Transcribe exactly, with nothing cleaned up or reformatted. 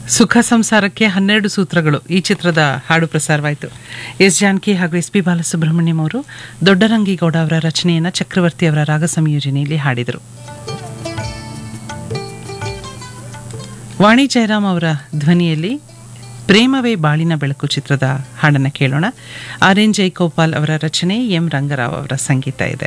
ಸುಖ ಸಂಸಾರಕ್ಕೆ ಹನ್ನೆರಡು ಸೂತ್ರಗಳು ಈ ಚಿತ್ರದ ಹಾಡು ಪ್ರಸಾರವಾಯಿತು. ಎಸ್ ಜಾನಕಿ ಹಾಗೂ ಎಸ್ ಪಿ ಬಾಲಸುಬ್ರಹ್ಮಣ್ಯಂ ಅವರು ದೊಡ್ಡರಂಗಿಗೌಡ ಅವರ ರಚನೆಯನ್ನು ಚಕ್ರವರ್ತಿ ಅವರ ರಾಗ ಸಂಯೋಜನೆಯಲ್ಲಿ ಹಾಡಿದರು. ವಾಣಿ ಜಯರಾಮ್ ಅವರ ಧ್ವನಿಯಲ್ಲಿ ಪ್ರೇಮವೇ ಬಾಳಿನ ಬೆಳಕು ಚಿತ್ರದ ಹಾಡನ್ನು ಕೇಳೋಣ. ಆರ್ ಎನ್ ಜೈಗೋಪಾಲ್ ಅವರ ರಚನೆ, ಎಂ ರಂಗರಾವ್ ಅವರ ಸಂಗೀತ ಇದೆ.